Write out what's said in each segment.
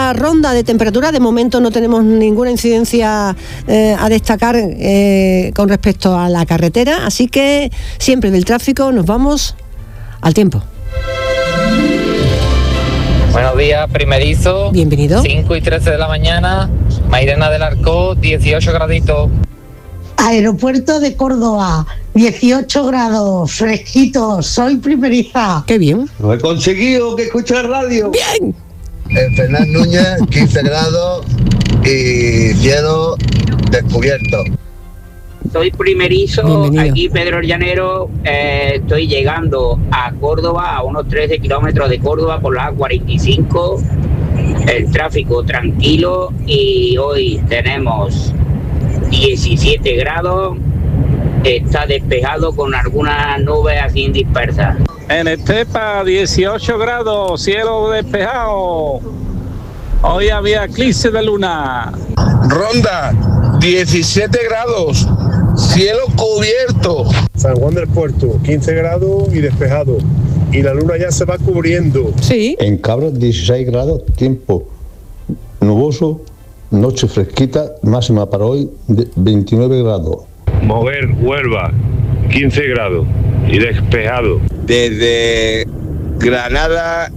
esa ronda de temperatura. De momento no tenemos ninguna incidencia a destacar con respecto a la carretera, así que siempre del tráfico nos vamos al tiempo. Buenos días, primerizo. Bienvenido. 5:13 de la mañana, Mairena del Arco, 18 graditos. Aeropuerto de Córdoba, 18 grados, fresquito, soy primeriza. Qué bien. Lo he conseguido, que escucho la radio. Bien. Fernán Núñez, 15 grados y cielo descubierto. Soy primerizo. Bienvenido. Aquí Pedro el Llanero, estoy llegando a Córdoba, a unos 13 kilómetros de Córdoba por la A45, el tráfico tranquilo y hoy tenemos 17 grados, está despejado con algunas nubes así dispersas. En Estepa, 18 grados, cielo despejado. Hoy había eclipse de luna. Ronda, 17 grados, cielo cubierto. San Juan del Puerto, 15 grados y despejado. Y la luna ya se va cubriendo. Sí. En Cabras, 16 grados, tiempo nuboso, noche fresquita, máxima para hoy de 29 grados. Mover, Huelva, 15 grados y despejado. Desde Granada,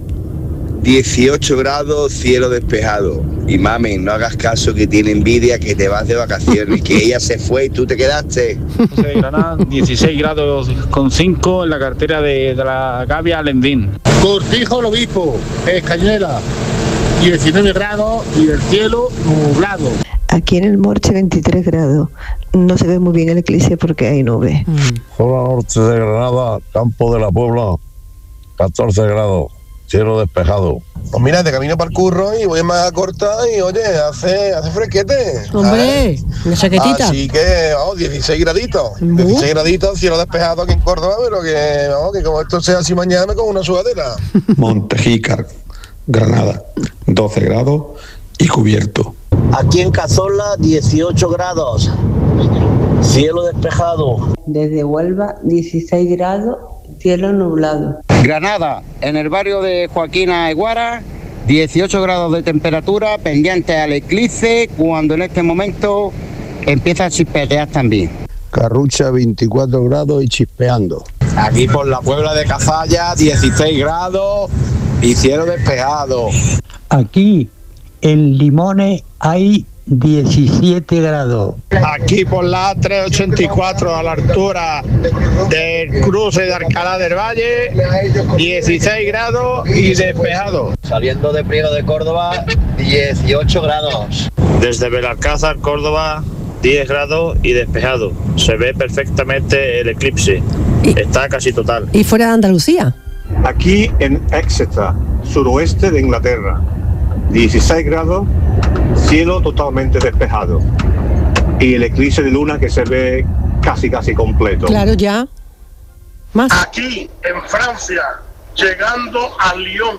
18 grados, cielo despejado. Y mami, no hagas caso que tiene envidia que te vas de vacaciones, que ella se fue y tú te quedaste. De Granada, 16 grados con 5 en la cartera de la Gavia Alendín. Cortijo el Obispo, Cañuela, 19 grados y el cielo nublado. Aquí en el Morche 23 grados. No se ve muy bien el eclipse porque hay nubes. Zona norte de Granada, Campo de la Puebla, 14 grados, cielo despejado. Pues mira, de camino para el curro y voy en manga corta y oye, hace fresquete. Hombre, una chaquetita. Así que, vamos, 16 graditos. 16 graditos, cielo despejado aquí en Córdoba, pero que, vamos, que como esto sea así mañana me como una sudadera. Montejícar, Granada, 12 grados y cubierto. Aquí en Cazorla, 18 grados, cielo despejado. Desde Huelva, 16 grados, cielo nublado. Granada, en el barrio de Joaquina Eguara, 18 grados de temperatura, pendiente al eclipse, cuando en este momento empieza a chispetear también. Carrucha, 24 grados y chispeando. Aquí por la Puebla de Cazalla, 16 grados y cielo despejado. Aquí en Limones hay 17 grados. Aquí por la A384 a la altura del cruce de Alcalá del Valle, 16 grados y despejado. Saliendo de Priego de Córdoba, 18 grados. Desde Belalcázar, Córdoba, 10 grados y despejado. Se ve perfectamente el eclipse. Está casi total. ¿Y fuera de Andalucía? Aquí en Exeter, suroeste de Inglaterra, 16 grados, cielo totalmente despejado. Y el eclipse de luna que se ve casi completo. Claro, ya. Más. Aquí en Francia, llegando a Lyon,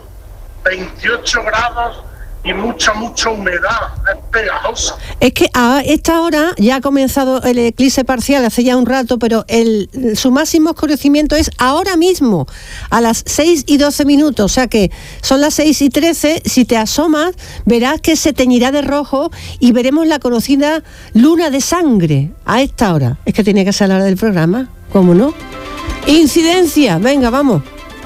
28 grados y mucha humedad, es pegajosa. Es que a esta hora ya ha comenzado el eclipse parcial hace ya un rato, pero su máximo oscurecimiento es ahora mismo, a las 6:12, o sea que son las 6:13, si te asomas verás que se teñirá de rojo y veremos la conocida luna de sangre a esta hora. Es que tiene que ser la hora del programa, ¿cómo no? Incidencia, venga, vamos.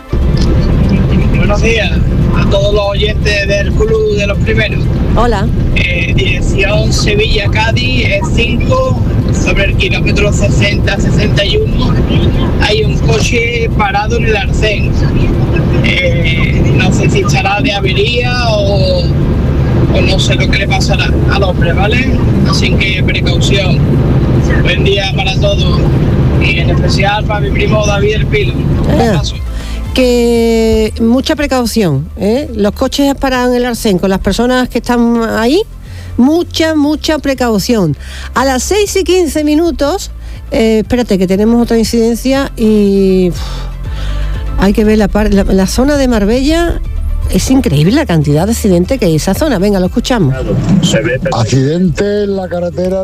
Buenos días a todos los oyentes del Club de los Primeros. Hola. Dirección Sevilla-Cádiz, es 5, sobre el kilómetro 60-61. Hay un coche parado en el arcén. No sé si estará de avería o no sé lo que le pasará al hombre, ¿vale? Así que precaución. Buen día para todos y en especial para mi primo David el Pilo. Que mucha precaución, ¿eh? Los coches parados en el arcén con las personas que están ahí, mucha precaución. A las 6:15, espérate que tenemos otra incidencia y hay que ver la zona de Marbella. Es increíble la cantidad de accidentes que hay en esa zona. Venga, lo escuchamos. Accidente en la carretera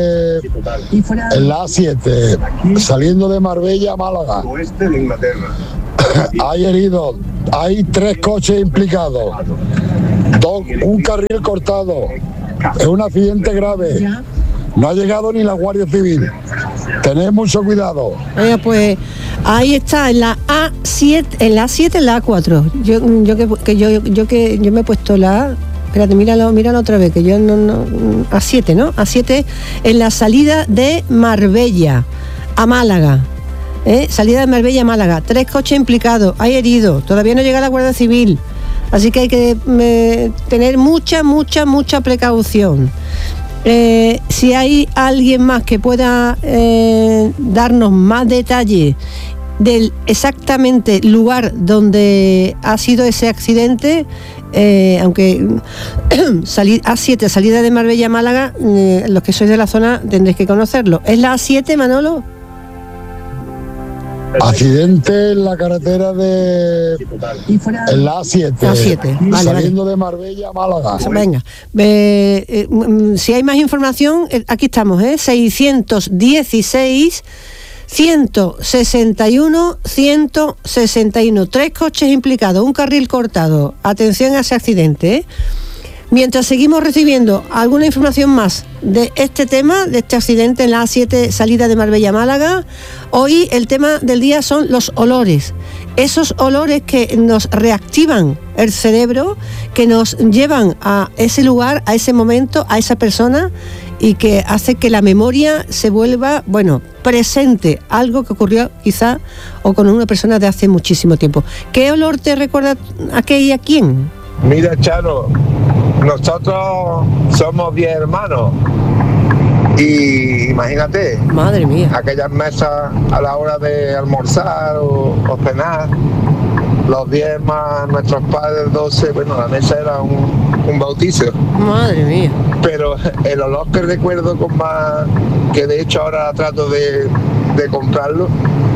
en la A7, saliendo de Marbella a Málaga. Oeste de Inglaterra. Hay heridos, hay 3 coches implicados, 2 un carril cortado. Es un accidente grave. No ha llegado ni la Guardia Civil. Tened mucho cuidado. Pues ahí está, en la A7, en la A7, en la A4. Yo me he puesto la A. Espérate, míralo otra vez, que yo no A7, ¿no? A7 en la salida de Marbella a Málaga. Salida de Marbella a Málaga. 3 coches implicados, hay heridos, todavía no llega la Guardia Civil. Así que hay que tener mucha precaución. Si hay alguien más que pueda darnos más detalles del exactamente lugar donde ha sido ese accidente, aunque A7, salida de Marbella a Málaga, los que sois de la zona tendréis que conocerlo. ¿Es la A7, Manolo? Accidente en la carretera en la A7. Vale, saliendo de Marbella a Málaga. Venga, si hay más información, aquí estamos, 616 161 161. 3 coches implicados, un carril cortado. Atención a ese accidente, Mientras seguimos recibiendo alguna información más de este tema, de este accidente en la A7 salida de Marbella a Málaga, hoy el tema del día son los olores. Esos olores que nos reactivan el cerebro, que nos llevan a ese lugar, a ese momento, a esa persona, y que hace que la memoria se vuelva, presente, algo que ocurrió quizá o con una persona de hace muchísimo tiempo. ¿Qué olor te recuerda a qué y a quién? Mira, Charo, nosotros somos 10 hermanos y imagínate, madre mía, aquellas mesas a la hora de almorzar o cenar, los 10 más nuestros padres, 12, la mesa era un bautizo. Madre mía. Pero el olor que recuerdo con más, que de hecho ahora trato de comprarlo,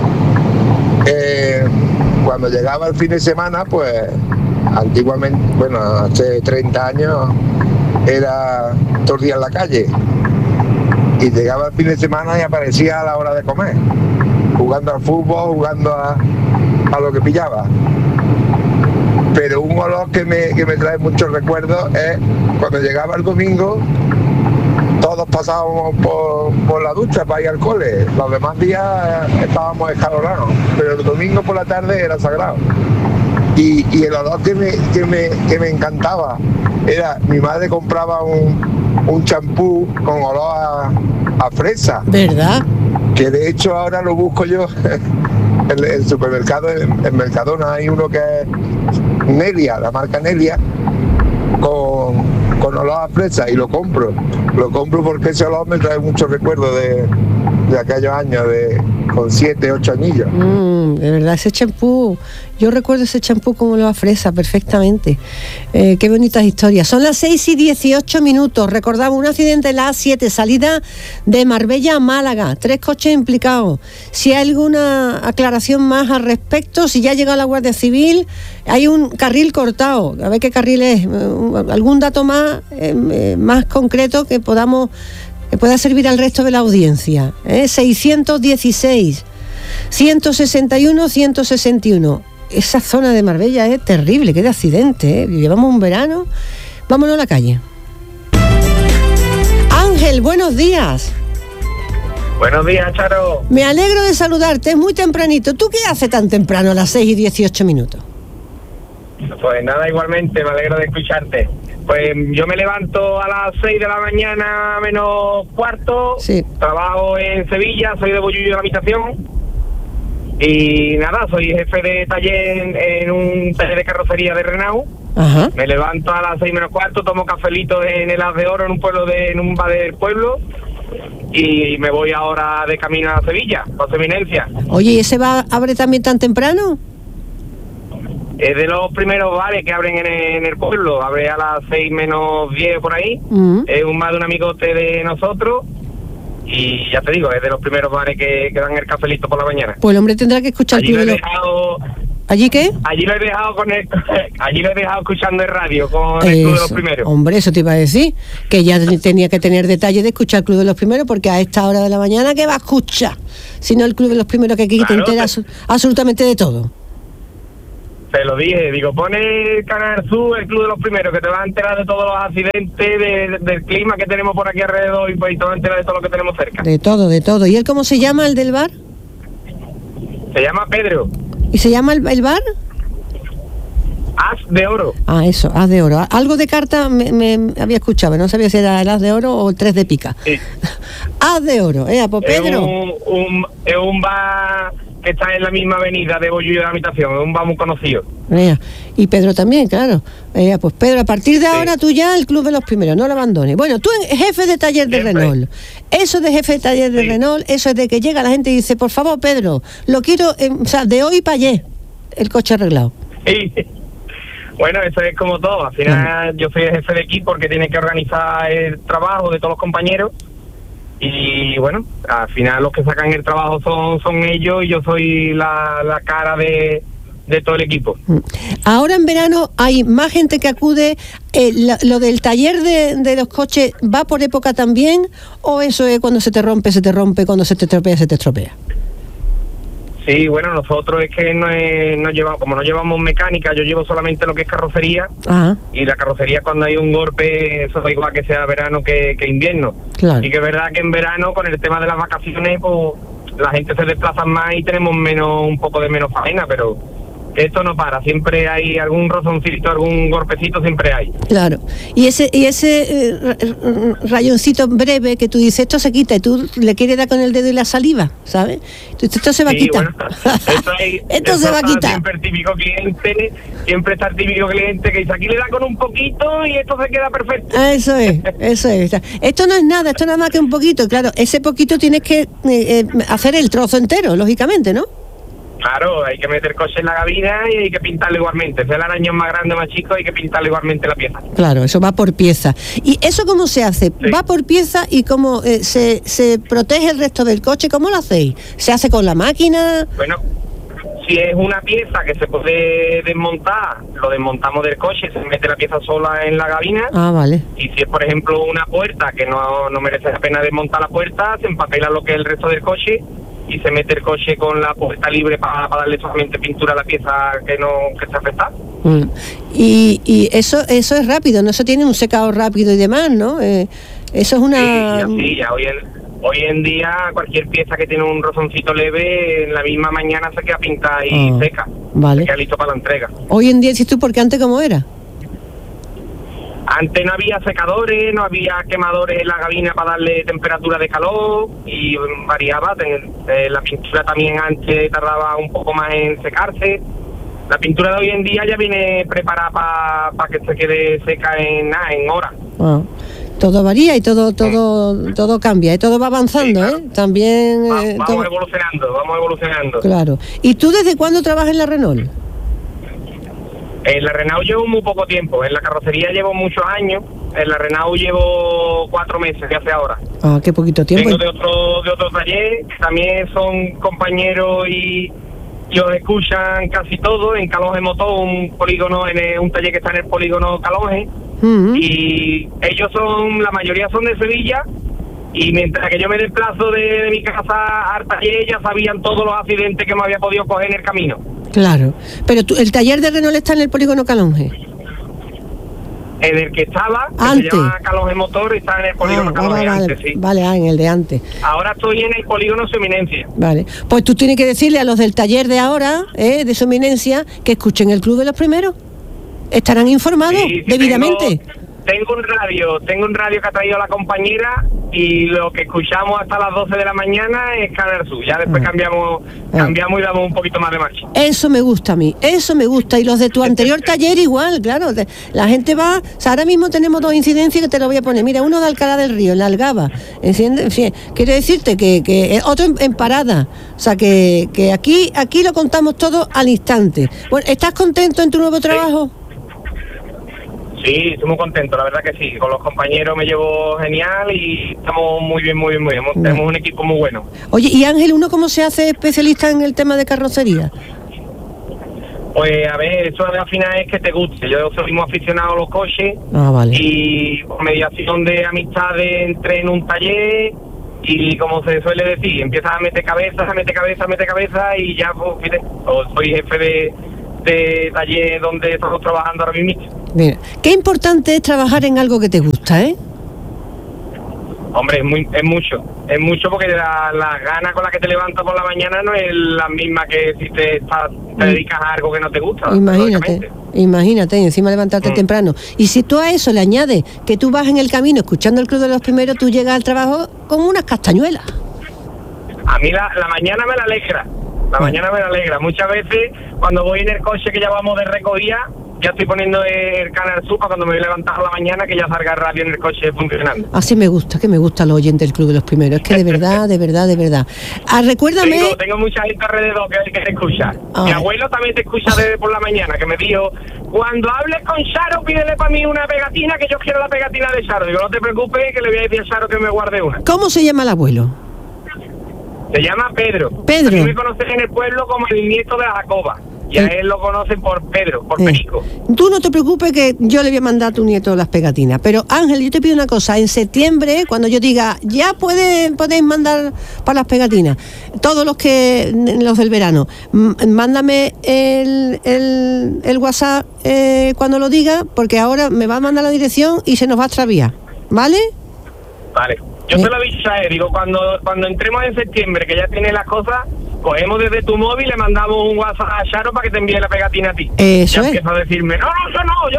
cuando llegaba el fin de semana, pues antiguamente, hace 30 años, era todo el día en la calle. Y llegaba el fin de semana y aparecía a la hora de comer, jugando al fútbol, jugando a lo que pillaba. Pero un olor que me trae muchos recuerdos es cuando llegaba el domingo, todos pasábamos por la ducha para ir al cole. Los demás días estábamos escalonados, pero el domingo por la tarde era sagrado. Y el olor que me encantaba era, mi madre compraba un champú con olor a fresa. ¿Verdad? Que de hecho ahora lo busco yo en el supermercado, en Mercadona hay uno que es Nelia, la marca Nelia, con olor a fresa, y lo compro porque ese olor me trae muchos recuerdos de aquellos años, con 7, 8 anillos. De verdad, ese champú, yo recuerdo ese champú con olor a fresa perfectamente. Qué bonitas historias. Son las 6:18. Recordamos un accidente en la A7, salida de Marbella a Málaga, 3 coches implicados. Si hay alguna aclaración más al respecto, si ya ha llegado la Guardia Civil, hay un carril cortado, a ver qué carril es, algún dato más concreto que pueda servir al resto de la audiencia. 616 161 161. Esa zona de Marbella es terrible, qué de accidente, Llevamos un verano. Vámonos a la calle. Ángel, buenos días. Buenos días, Charo. Me alegro de saludarte, es muy tempranito. ¿Tú qué haces tan temprano a las 6:18? Pues nada, igualmente, me alegro de escucharte. Pues yo me levanto a las 6 de la mañana menos cuarto, sí. Trabajo en Sevilla, soy de Bollullo de la habitación y nada, soy jefe de taller en un taller de carrocería de Renault. Ajá. Me levanto a las 6 menos cuarto, tomo cafelito en el Haz de Oro, en un bar del pueblo, y me voy ahora de camino a Sevilla, a su eminencia. Oye, ¿y ese bar abre también tan temprano? Es de los primeros bares que abren en el pueblo, abre a las 6 menos 10 por ahí. Es un bar de un amigote de nosotros y ya te digo, es de los primeros bares que dan el cafelito por la mañana. Pues el hombre tendrá que escuchar allí lo he dejado. ¿Allí qué? Allí lo he dejado allí lo he dejado escuchando el radio con el Club de los Primeros. Hombre, eso te iba a decir, que ya tenía que tener detalle de escuchar el Club de los Primeros, porque a esta hora de la mañana, ¿qué va a escuchar? Si no el Club de los Primeros, que aquí te entera absolutamente de todo. Se lo dije, digo, pone Canal Sur, el club de los primeros, que te vas a enterar de todos los accidentes, del clima que tenemos por aquí alrededor y pues te vas a enterar de todo lo que tenemos cerca. De todo, de todo. ¿Y él cómo se llama, el del bar? Se llama Pedro. ¿Y se llama el bar? As de Oro. Ah, eso, As de Oro. Algo de carta me había escuchado, no sabía si era el As de Oro o el 3 de pica. Sí. As de Oro, pues Pedro. Es un bar que está en la misma avenida de Bollo y de la Habitación, es un bar muy conocido. Y Pedro también, claro. Pues Pedro, a partir de ahora tú ya el club de los primeros, no lo abandones. Bueno, tú jefe de taller de Renault. Eso de jefe de taller de Renault, eso es de que llega la gente y dice, por favor, Pedro, lo quiero, de hoy para ayer, el coche arreglado. Sí. Bueno, eso es como todo. Al final yo soy el jefe de equipo porque tiene que organizar el trabajo de todos los compañeros. Y bueno, al final los que sacan el trabajo son ellos y yo soy la cara de todo el equipo. Ahora en verano hay más gente que acude. ¿Lo del taller de los coches va por época también? ¿O eso es cuando se te rompe, cuando se te estropea? Sí, bueno, nosotros es que como no llevamos mecánica, yo llevo solamente lo que es carrocería. Ajá. Y la carrocería cuando hay un golpe, eso da igual que sea verano que invierno. Claro. Y que es verdad que en verano, con el tema de las vacaciones, pues la gente se desplaza más y tenemos un poco de menos faena, pero esto no para, siempre hay algún rozoncito, algún golpecito, siempre hay. Claro, y ese rayoncito breve que tú dices, esto se quita, y tú le quieres dar con el dedo y la saliva, ¿sabes? Tú dices, esto se va a quitar. Bueno, esto se va a quitar. Siempre está el típico cliente que dice, aquí le da con un poquito y esto se queda perfecto. Eso es. Esto no es nada, esto nada más que un poquito, claro, ese poquito tienes que hacer el trozo entero, lógicamente, ¿no? Claro, hay que meter coche en la gabina y hay que pintarlo igualmente. Sea el arañón más grande o más chico, hay que pintarlo igualmente la pieza. Claro, eso va por pieza. ¿Y eso cómo se hace? Sí. Va por pieza y cómo se protege el resto del coche. ¿Cómo lo hacéis? ¿Se hace con la máquina? Bueno, si es una pieza que se puede desmontar, lo desmontamos del coche, se mete la pieza sola en la gabina. Ah, vale. Y si es, por ejemplo, una puerta que no merece la pena desmontar la puerta, se empapela lo que es el resto del coche y se mete el coche con la puerta libre para darle solamente pintura a la pieza que se afecta. Y eso es rápido, no eso tiene un secado rápido y demás, ¿no? Eso es una... Sí, ya hoy en día cualquier pieza que tiene un rozoncito leve, en la misma mañana se queda pintada y seca. Vale. Se queda listo para la entrega. Hoy en día, dices tú, porque antes ¿cómo era? Antes no había secadores, no había quemadores en la gabina para darle temperatura de calor y variaba. La pintura también antes tardaba un poco más en secarse. La pintura de hoy en día ya viene preparada para que se quede seca en horas. Todo varía y todo cambia y todo va avanzando, sí, claro. También... Vamos evolucionando. Claro. ¿Y tú desde cuándo trabajas en la Renault? En la Renault llevo muy poco tiempo, en la carrocería llevo muchos años, en la Renault llevo 4 meses, que hace ahora. Ah, qué poquito tiempo. Vengo de otro taller, también son compañeros y os escuchan casi todo, en Calonge Motor, un taller que está en el polígono Calonge, y ellos la mayoría son de Sevilla, y mientras que yo me desplazo de mi casa al taller, ya sabían todos los accidentes que me había podido coger en el camino. Claro, pero el taller de Renault está en el polígono Calonge. En el que estaba, antes. Se llama Calonge Motor, está en el polígono Calonge antes, sí. Vale, en el de antes. Ahora estoy en el polígono Su Eminencia. Vale, pues tú tienes que decirle a los del taller de ahora, de Su Eminencia, que escuchen el Club de los Primeros. Estarán informados debidamente. Tengo un radio que ha traído la compañera y lo que escuchamos hasta las 12 de la mañana es Canal Sur. Ya después cambiamos y damos un poquito más de marcha. Eso me gusta a mí, eso me gusta. Y los de tu anterior taller igual, claro. La gente va... O sea, ahora mismo tenemos 2 incidencias que te lo voy a poner. Mira, uno de Alcalá del Río, en la Algaba. En fin, quiero decirte que otro en Parada. O sea, que aquí lo contamos todo al instante. Bueno, ¿estás contento en tu nuevo trabajo? Sí, estoy muy contento, la verdad que sí. Con los compañeros me llevo genial y estamos muy bien. Tenemos un equipo muy bueno. Oye, ¿y Ángel, uno cómo se hace especialista en el tema de carrocería? Pues a ver, eso al final es que te guste. Yo soy muy aficionado a los coches. Vale. Y por mediación de amistades entré en un taller y, como se suele decir, empiezas a meter cabeza y ya, pues, fíjate, soy jefe este taller donde estamos trabajando ahora mismo. Mira, qué importante es trabajar en algo que te gusta, ¿eh? Hombre, es mucho porque las ganas con las que te levantas por la mañana no es la misma que si te dedicas a algo que no te gusta. Imagínate, y encima levantarte temprano. Y si tú a eso le añades que tú vas en el camino escuchando el Club de los Primeros, tú llegas al trabajo como unas castañuelas. A mí la mañana me la alegra. Mañana me la alegra. Muchas veces cuando voy en el coche que ya vamos de recogida, ya estoy poniendo el Canal Sur para cuando me voy a levantar a la mañana que ya salga el radio en el coche funcionando. Así me gusta, que me gusta los oyentes del Club de los Primeros. Es que de verdad. Recuérdame... Tengo mucha gente alrededor que te escucha. Mi abuelo también te escucha desde por la mañana, que me dijo, cuando hables con Charo, pídele para mí una pegatina, que yo quiero la pegatina de Charo. Digo, no te preocupes, que le voy a decir a Charo que me guarde una. ¿Cómo se llama el abuelo? Se llama Pedro. A mí me conocen en el pueblo como el nieto de la Jacoba. Y a él lo conocen por Pedro, por Perico. Tú no te preocupes que yo le voy a mandar a tu nieto las pegatinas. Pero Ángel, yo te pido una cosa. En septiembre, cuando yo diga, ya podéis mandar para las pegatinas, todos los del verano, mándame el WhatsApp cuando lo diga, porque ahora me va a mandar la dirección y se nos va a extraviar. ¿Vale? Vale. Yo te lo aviso a él, digo, cuando entremos en septiembre, que ya tiene las cosas, cogemos desde tu móvil y le mandamos un WhatsApp a Charo para que te envíe la pegatina a ti. Eso ya empieza a decirme, no, yo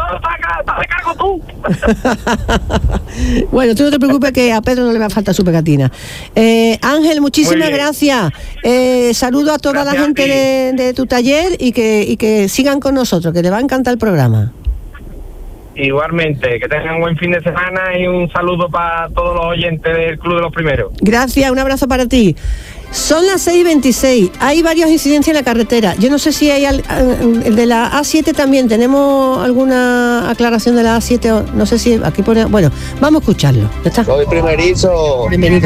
te cargo tú. Bueno, tú no te preocupes que a Pedro no le va a faltar su pegatina. Ángel, muchísimas gracias. Saludo a toda la gente de tu taller y que sigan con nosotros, que te va a encantar el programa. Igualmente, que tengan un buen fin de semana y un saludo para todos los oyentes del Club de los Primeros. Gracias, un abrazo para ti. Son las 6:26, hay varias incidencias en la carretera. Yo no sé si hay el de la A7 también, ¿tenemos alguna aclaración de la A7? No sé si aquí pone... Bueno, vamos a escucharlo. ¿Está? Soy primerizo. Bienvenido.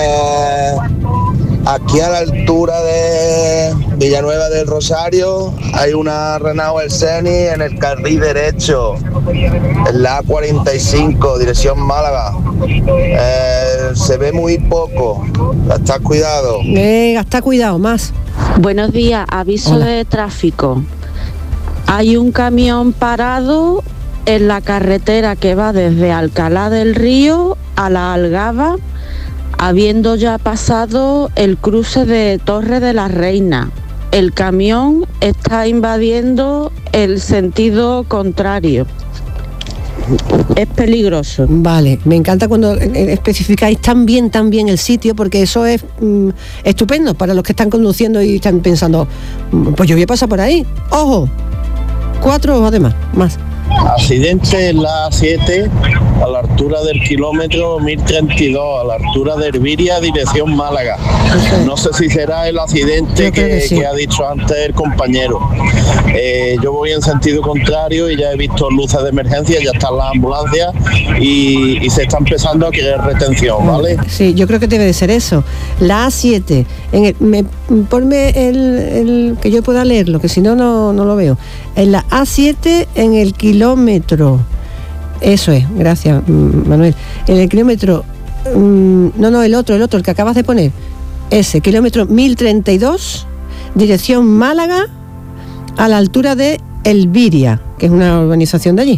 Aquí a la altura de Villanueva del Rosario hay una Renault Elseni en el carril derecho, en la A45, dirección Málaga. Se ve muy poco, gastad cuidado. Gastad cuidado, más. Buenos días, aviso de tráfico. Hay un camión parado en la carretera que va desde Alcalá del Río a la Algaba, habiendo ya pasado el cruce de Torre de la Reina. El camión está invadiendo el sentido contrario. Es peligroso. Vale, me encanta cuando especificáis tan bien el sitio, porque eso es estupendo para los que están conduciendo y están pensando, pues yo voy a pasar por ahí. ¡Ojo! 4 ojos además, más. Accidente en la A7 a la altura del kilómetro 1032, a la altura de Herbiria, dirección Málaga. No sé si será el accidente que ha dicho antes el compañero. Yo voy en sentido contrario y ya he visto luces de emergencia, ya están las ambulancias y se está empezando a crear retención, ¿vale? Sí, yo creo que debe de ser eso. La A7, ponme el que yo pueda leerlo, que si no lo veo. En la A7 en el kilómetro, eso es, gracias Manuel, en el kilómetro, el otro, el que acabas de poner, ese, kilómetro 1032, dirección Málaga, a la altura de Elviria, que es una urbanización de allí,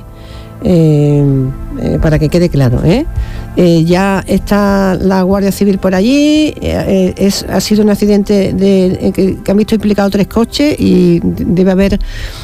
para que quede claro, ya está la Guardia Civil por allí, ha sido un accidente que han visto implicados 3 coches y debe haber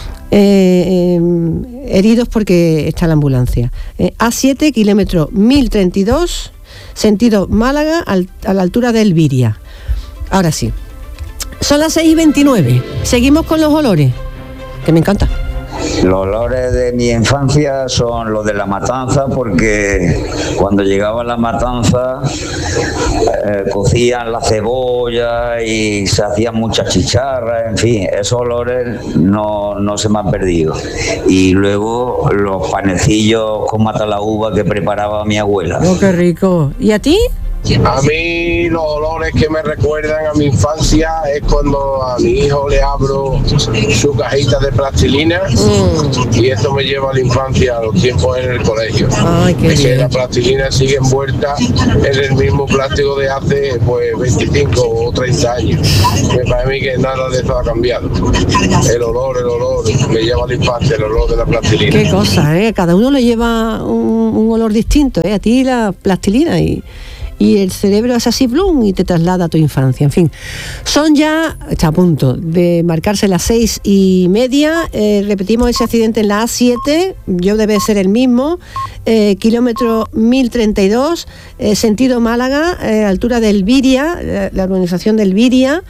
heridos porque está la ambulancia. A7, kilómetro 1032, sentido Málaga, a la altura de Elviria. Ahora sí, son las 6:29. Seguimos con los olores, que me encanta. Los olores de mi infancia son los de la matanza, porque cuando llegaba la matanza cocían la cebolla y se hacían muchas chicharras, en fin, esos olores no se me han perdido. Y luego los panecillos con matalaúva que preparaba mi abuela. ¡Oh, qué rico! ¿Y a ti? A mí mí los olores que me recuerdan a mi infancia es cuando a mi hijo le abro su cajita de plastilina y esto me lleva a la infancia, a los tiempos en el colegio. Ay, qué que la plastilina sigue envuelta en el mismo plástico de hace pues 25 o 30 años. Me parece a mí que nada de eso ha cambiado. El olor me lleva a la infancia, el olor de la plastilina. Qué cosa, ¿eh? Cada uno le lleva un olor distinto, ¿eh? A ti la plastilina y el cerebro es así, blum, y te traslada a tu infancia. En fin, son ya, está a punto de marcarse las 6:30. Repetimos ese accidente en la A7, yo debe ser el mismo, kilómetro 1032, sentido Málaga, altura del Viria, la urbanización del Viria.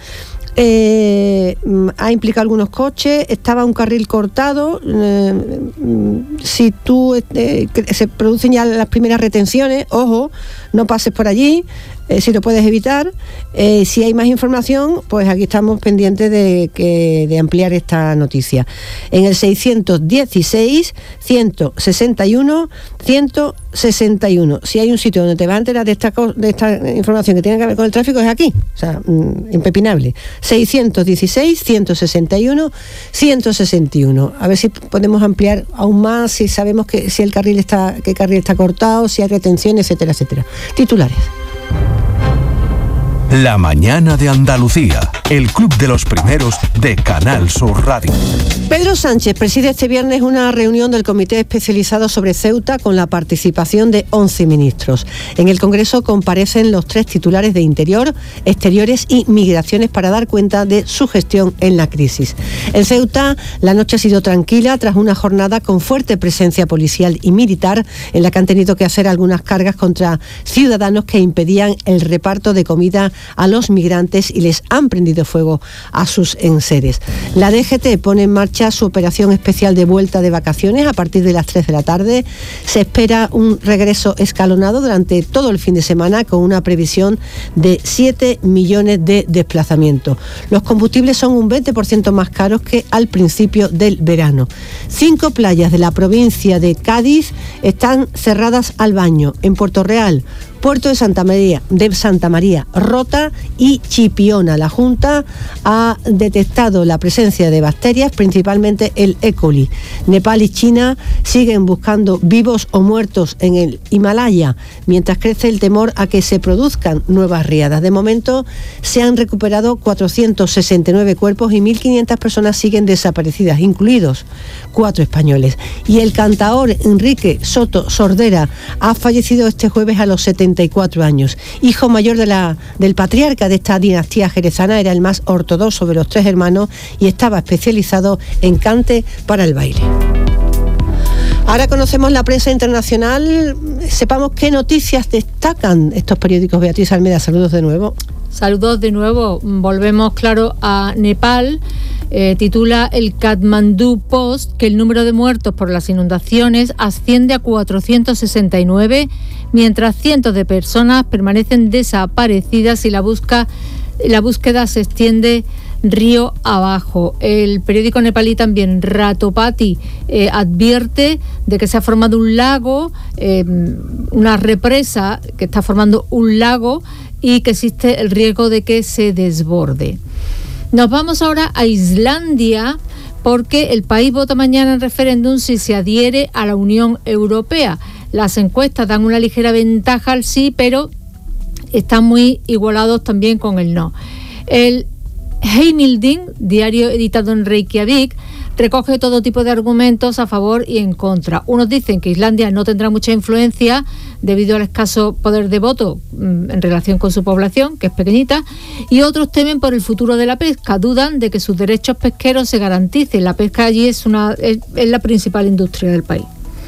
Ha implicado algunos coches, estaba un carril cortado. Si tú se producen ya las primeras retenciones, ojo, no pases por allí, si lo puedes evitar. Si hay más información, pues aquí estamos pendientes de ampliar esta noticia. En el 616 161 161. Si hay un sitio donde te vas a enterar de esta información que tiene que ver con el tráfico, es aquí, o sea, impepinable. 616 161 161. A ver si podemos ampliar aún más, si sabemos que si qué carril está cortado, si hay retención, etcétera, etcétera. Titulares. La mañana de Andalucía, el club de los primeros de Canal Sur Radio. Pedro Sánchez preside este viernes una reunión del Comité Especializado sobre Ceuta con la participación de 11 ministros. En el Congreso comparecen los 3 titulares de Interior, Exteriores y Migraciones para dar cuenta de su gestión en la crisis. En Ceuta, la noche ha sido tranquila tras una jornada con fuerte presencia policial y militar en la que han tenido que hacer algunas cargas contra ciudadanos que impedían el reparto de comida a los migrantes y les han prendido fuego a sus enseres. La DGT pone en marcha su operación especial de vuelta de vacaciones a partir de las 3 de la tarde. Se espera un regreso escalonado durante todo el fin de semana con una previsión de 7 millones de desplazamientos. Los combustibles son un 20% más caros que al principio del verano. 5 playas de la provincia de Cádiz están cerradas al baño. En Puerto Real, Puerto de Santa María, Rota y Chipiona. La Junta ha detectado la presencia de bacterias, principalmente el E. coli. Nepal y China siguen buscando vivos o muertos en el Himalaya, mientras crece el temor a que se produzcan nuevas riadas. De momento se han recuperado 469 cuerpos y 1.500 personas siguen desaparecidas, incluidos 4 españoles. Y el cantaor Enrique Soto Sordera ha fallecido este jueves a los 74 años. Hijo mayor del patriarca de esta dinastía jerezana, era el más ortodoxo de los 3 hermanos y estaba especializado en cante para el baile. Ahora conocemos la prensa internacional. Sepamos qué noticias destacan estos periódicos. Beatriz Almeida, saludos de nuevo. Saludos de nuevo. Volvemos, claro, a Nepal. Titula el Kathmandu Post que el número de muertos por las inundaciones asciende a 469, mientras cientos de personas permanecen desaparecidas y la búsqueda se extiende río abajo. El periódico nepalí también, Ratopati, advierte de que se ha formado un lago, una represa que está formando un lago y que existe el riesgo de que se desborde. Nos vamos ahora a Islandia porque el país vota mañana en referéndum si se adhiere a la Unión Europea. Las encuestas dan una ligera ventaja al sí, pero están muy igualados también con el no. El Heimildin, diario editado en Reykjavik, recoge todo tipo de argumentos a favor y en contra. Unos dicen que Islandia no tendrá mucha influencia debido al escaso poder de voto en relación con su población, que es pequeñita, y otros temen por el futuro de la pesca, dudan de que sus derechos pesqueros se garanticen. La pesca allí es la principal industria del país.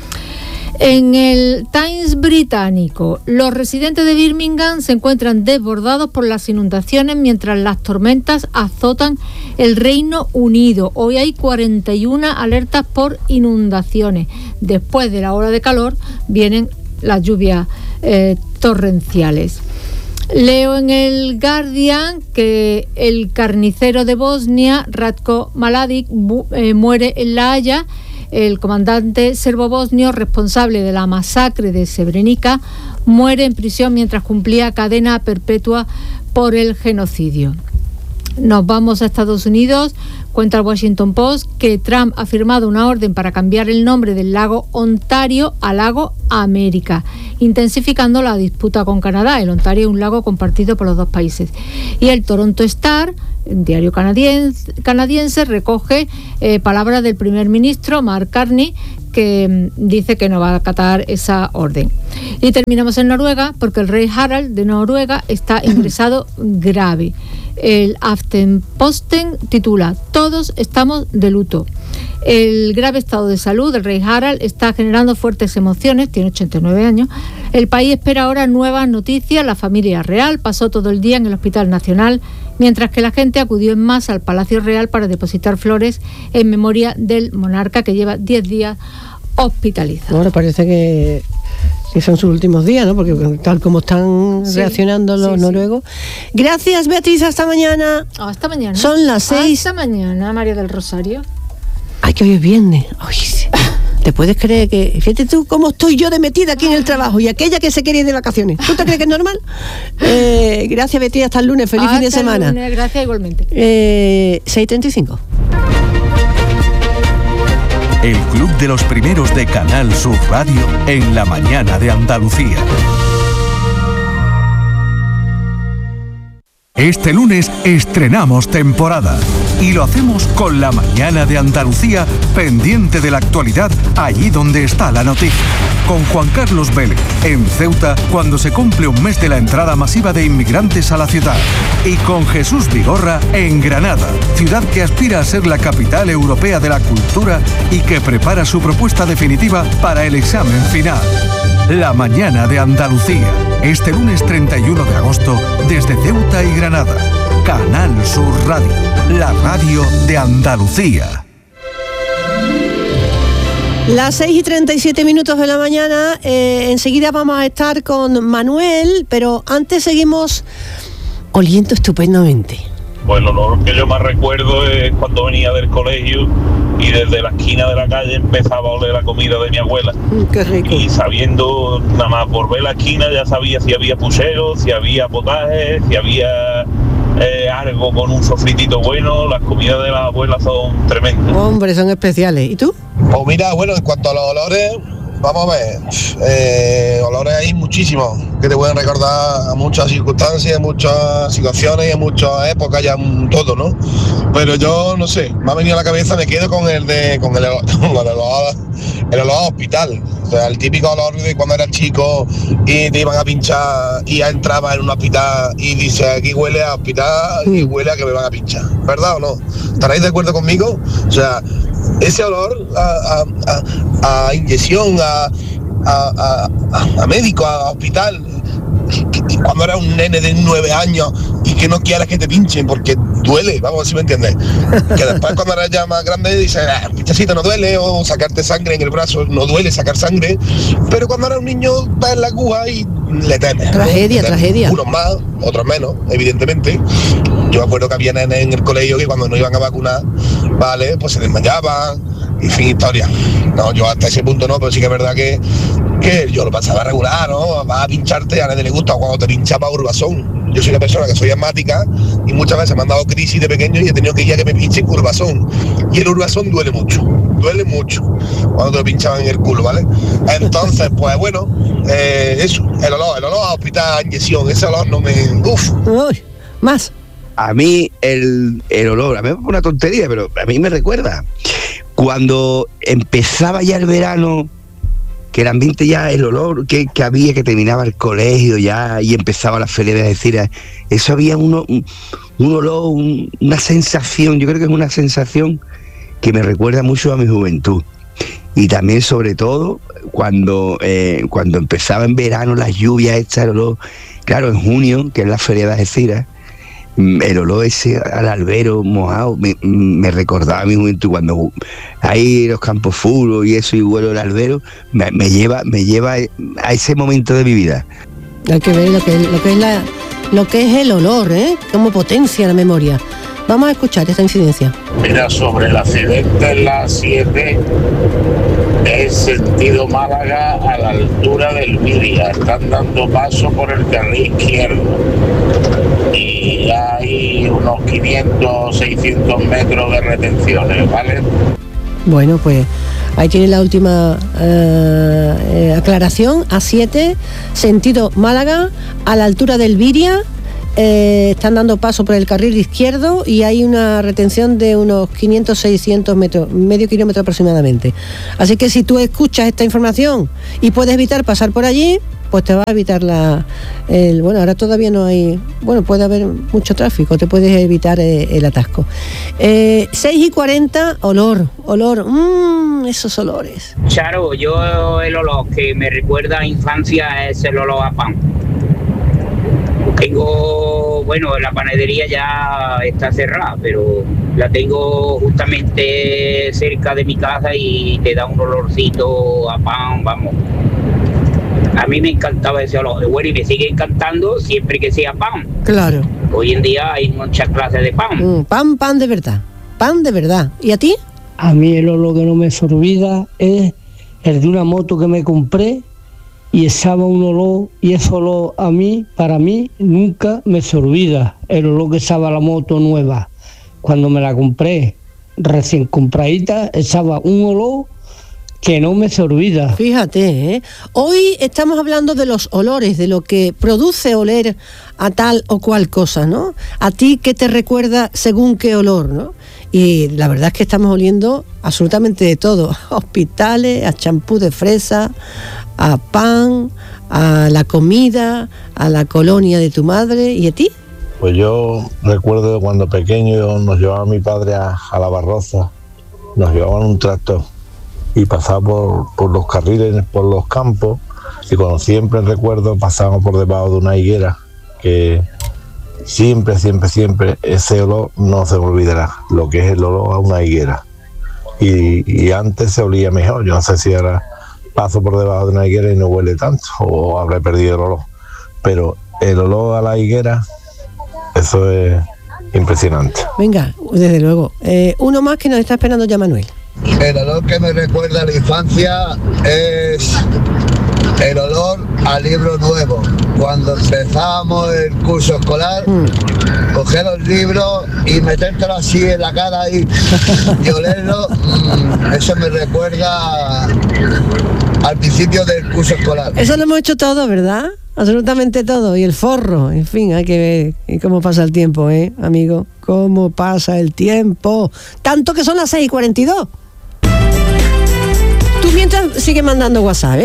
En el Times británico, los residentes de Birmingham se encuentran desbordados por las inundaciones mientras las tormentas azotan el Reino Unido. Hoy hay 41 alertas por inundaciones. Después de la ola de calor vienen las lluvias torrenciales. Leo en el Guardian que el carnicero de Bosnia, Ratko Mladic, muere en La Haya. el comandante serbo-bosnio responsable de la masacre de Srebrenica, muere en prisión mientras cumplía cadena perpetua por el genocidio. Nos vamos a Estados Unidos. Cuenta el Washington Post que Trump ha firmado una orden para cambiar el nombre del lago Ontario a lago América, intensificando la disputa con Canadá. El Ontario es un lago compartido por los dos países. Y el Toronto Star, el diario canadiense, recoge palabras del primer ministro Mark Carney, que dice que no va a acatar esa orden. Y terminamos en Noruega, porque el rey Harald de Noruega está ingresado grave. El Aftenposten titula: todos estamos de luto. El grave estado de salud del rey Harald está generando fuertes emociones, tiene 89 años. El país espera ahora nuevas noticias. La familia real pasó todo el día en el Hospital Nacional, mientras que la gente acudió en masa al Palacio Real para depositar flores en memoria del monarca, que lleva 10 días hospitalizado. Ahora parece que son sus últimos días, ¿no? Porque tal como están reaccionando los noruegos. Gracias, Beatriz, hasta mañana. Hasta mañana. Son las 6. Hasta mañana, María del Rosario. Ay, que hoy es viernes. Ay, ¿te puedes creer que... Fíjate tú cómo estoy yo de metida aquí en el trabajo y aquella que se quería ir de vacaciones? ¿Tú te crees que es normal? Gracias, Beatriz, hasta el lunes. Feliz fin de semana. Lunes, gracias igualmente. 6:35. El Club de los Primeros de Canal Sur Radio en la mañana de Andalucía. Este lunes estrenamos temporada y lo hacemos con la mañana de Andalucía, pendiente de la actualidad allí donde está la noticia. Con Juan Carlos Vélez en Ceuta, cuando se cumple un mes de la entrada masiva de inmigrantes a la ciudad. Y con Jesús Vigorra en Granada, ciudad que aspira a ser la capital europea de la cultura y que prepara su propuesta definitiva para el examen final. La mañana de Andalucía, este lunes 31 de agosto, desde Ceuta y Granada. Canal Sur Radio, la radio de Andalucía. Las 6:37 de la mañana, enseguida vamos a estar con Manuel, pero antes seguimos oliendo estupendamente. Bueno, lo que yo más recuerdo es cuando venía del colegio y desde la esquina de la calle empezaba a oler la comida de mi abuela. Qué rico. Y sabiendo, nada más por ver la esquina, ya sabía si había puchero, si había potaje, si había algo con un sofritito bueno. Las comidas de las abuelas son tremendas. Hombre, son especiales. ¿Y tú? Pues mira, bueno, en cuanto a los olores, vamos a ver, olores hay muchísimos que te pueden recordar a muchas circunstancias, muchas situaciones, en muchas épocas, ya todo, ¿no? Pero yo, no sé, me ha venido a la cabeza, me quedo con el olor a hospital. O sea, el típico olor de cuando eras chico y te iban a pinchar y ya entrabas en un hospital y dices, aquí huele a hospital y huele a que me van a pinchar. ¿Verdad o no? ¿Estaréis de acuerdo conmigo? O sea, ese olor a inyección, a médico, a hospital, que cuando eras un nene de 9 años y que no quieras que te pinchen porque duele, vamos a ver si me entiendes. Que después cuando eras ya más grande dices, pinchacito no duele, o sacarte sangre en el brazo no duele sacar sangre, pero cuando eras un niño vas en la aguja y le temes. Tragedia. Unos más, otros menos, evidentemente. Yo me acuerdo que había nenes en el colegio que cuando no iban a vacunar, vale, pues se desmayaban, y fin, historia. No, yo hasta ese punto no, pero sí que es verdad que yo lo pasaba regular, ¿no? Vas a pincharte, a nadie le gusta cuando te pinchaba Urbazón. Yo soy una persona que soy asmática y muchas veces me han dado crisis de pequeño y he tenido que ir a que me pinchen Urbazón. Y el Urbazón duele mucho cuando te lo pinchaban en el culo, ¿vale? Entonces, pues bueno, eso, el olor a hospital, inyección, ese olor no me... Uf. Uy, más. A mí el olor, a mí es una tontería, pero a mí me recuerda cuando empezaba ya el verano, que el ambiente ya, el olor que había, que terminaba el colegio ya y empezaba la feria de decir, eso había un olor, una sensación, yo creo que es una sensación que me recuerda mucho a mi juventud. Y también, sobre todo, cuando empezaba en verano las lluvias, el olor, claro, en junio, que es la feria de Algeciras, el olor ese al albero mojado me recordaba a mi juventud, cuando hay los campos fútbol y eso, y huelo el albero, me lleva a ese momento de mi vida. Hay que ver lo que es el olor, ¿eh? Cómo potencia la memoria. Vamos a escuchar esta incidencia. Mira, sobre el accidente en la 7, es sentido Málaga a la altura del Viria. Están dando paso por el carril izquierdo. Y hay unos 500, 600 metros de retenciones, ¿vale? Bueno, pues ahí tiene la última aclaración. A7, sentido Málaga, a la altura del Viria. Están dando paso por el carril izquierdo y hay una retención de unos 500-600 metros, medio kilómetro aproximadamente. Así que si tú escuchas esta información y puedes evitar pasar por allí, pues te va a evitar bueno, ahora todavía no hay, bueno, puede haber mucho tráfico, te puedes evitar el atasco. 6:40, olor, esos olores. Charo, yo el olor que me recuerda a infancia es el olor a pan. Tengo, bueno, la panadería ya está cerrada, pero la tengo justamente cerca de mi casa y te da un olorcito a pan, vamos. A mí me encantaba ese olor, bueno, y me sigue encantando siempre que sea pan. Claro. Hoy en día hay muchas clases de pan. Pan de verdad, pan de verdad. ¿Y a ti? A mí el olor que no me se olvida es el de una moto que me compré y echaba un olor, y ese olor para mí, nunca me se olvida. El olor que echaba la moto nueva. Cuando me la compré, recién compradita, echaba un olor que no me se olvida. Fíjate, hoy estamos hablando de los olores, de lo que produce oler a tal o cual cosa, ¿no? A ti, ¿qué te recuerda según qué olor, no? Y la verdad es que estamos oliendo absolutamente de todo. A hospitales, a champú de fresa, a pan, a la comida, a la colonia de tu madre. ¿Y a ti? Pues yo recuerdo cuando pequeño nos llevaba mi padre a la Barroza, nos llevaban un tractor y pasaba por los carriles, por los campos, y como siempre recuerdo pasábamos por debajo de una higuera, que siempre ese olor no se me olvidará, lo que es el olor a una higuera. Y antes se olía mejor, yo no sé si ahora paso por debajo de una higuera y no huele tanto, o habré perdido el olor, pero el olor a la higuera, eso es impresionante. Venga, desde luego. Uno más que nos está esperando ya Manuel. El olor que me recuerda a la infancia es el olor a libro nuevo. Cuando empezábamos el curso escolar, coger los libros y metértelo así en la cara y olerlo, eso me recuerda al principio del curso escolar. Eso lo hemos hecho todo, ¿verdad? Absolutamente todo. Y el forro, en fin, hay que ver y cómo pasa el tiempo, amigo. Cómo pasa el tiempo. Tanto que son las 6:42. Tú mientras sigue mandando WhatsApp,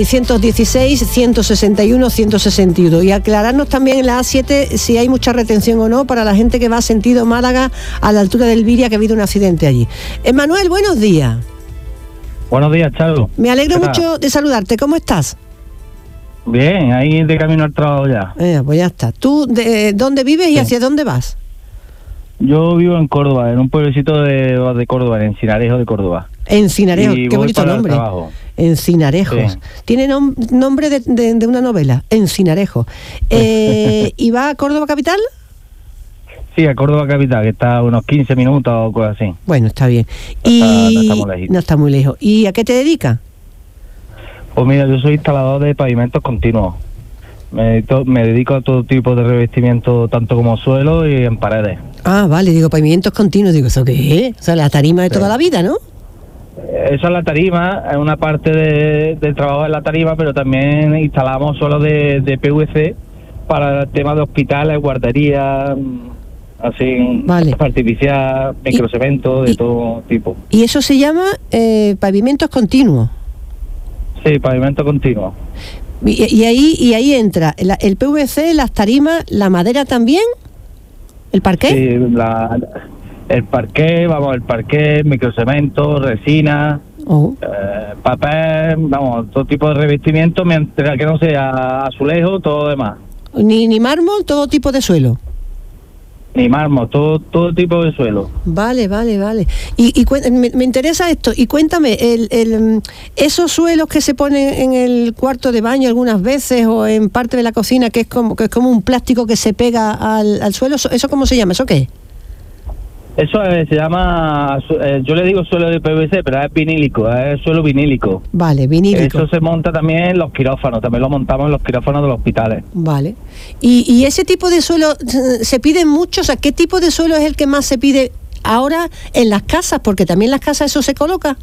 616-161-161. Y aclararnos también en la A7 si hay mucha retención o no para la gente que va a sentido Málaga a la altura del Viria, que ha habido un accidente allí. Manuel, buenos días. Buenos días, Charo. Me alegro mucho de saludarte. ¿Cómo estás? Bien, ahí de camino al trabajo ya. Pues ya está. ¿Tú dónde vives y hacia dónde vas? Yo vivo en Córdoba, en un pueblecito de Córdoba, en Encinarejo de Córdoba. Encinarejo, qué bonito nombre. Encinarejo. Sí. Tiene nombre de una novela, Encinarejo. ¿Y va a Córdoba capital? Sí, a Córdoba capital, que está a unos 15 minutos o cosas así. Bueno, está bien. No está muy lejos. ¿Y a qué te dedicas? Pues mira, yo soy instalador de pavimentos continuos. Me dedico a todo tipo de revestimiento, tanto como suelo y en paredes. Ah, vale, digo, pavimentos continuos, digo, ¿eso qué es? O sea, la tarima de toda la vida, ¿no? Esa es la tarima, es una parte del trabajo de la tarima, pero también instalamos suelos de PVC para el tema de hospitales, guarderías, así, vale. Artificial, microcemento, de todo tipo. ¿Y eso se llama pavimentos continuos? Sí, pavimento continuo. Y ahí entra el PVC, las tarimas, la madera también, el parqué. Sí, el parqué, microcemento, resina, papel, vamos, todo tipo de revestimiento, mientras que no sea azulejo, todo lo demás. Ni mármol, todo tipo de suelo. Ni mármol, todo tipo de suelo. Vale. Y me interesa esto. Y cuéntame, esos suelos que se ponen en el cuarto de baño algunas veces o en parte de la cocina, que es como un plástico que se pega al suelo, ¿eso cómo se llama? ¿Eso qué? Eso se llama, yo le digo suelo de PVC, pero es vinílico, es suelo vinílico. Vale, vinílico. Eso se monta también en los quirófanos, también lo montamos en los quirófanos de los hospitales. Vale. ¿Y ese tipo de suelo se pide mucho? O sea, ¿qué tipo de suelo es el que más se pide ahora en las casas? Porque también en las casas eso se coloca.